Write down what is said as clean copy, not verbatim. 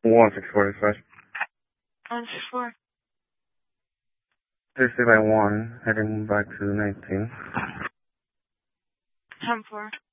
164 dispatch. 164. 60 by 1, heading back to 19. 10-4.